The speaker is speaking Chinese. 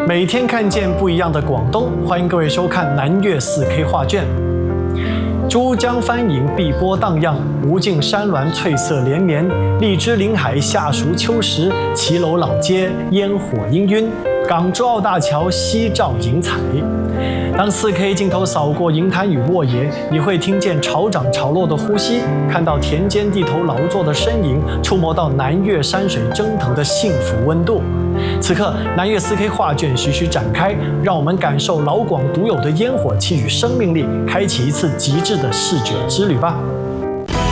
每天看见不一样的广东，欢迎各位收看南粤 4K 画卷。珠江翻影，碧波荡漾，无尽山峦翠色连绵，荔枝林海夏熟秋实，骑楼老街烟火氤氲，港珠澳大桥夕照银彩。当 4K 镜头扫过银滩与沃野，你会听见潮涨潮落的呼吸，看到田间地头劳作的身影，触摸到南粤山水蒸腾的幸福温度。此刻，南粤 4K 画卷徐徐展开，让我们感受老广独有的烟火气与生命力，开启一次极致的视觉之旅吧。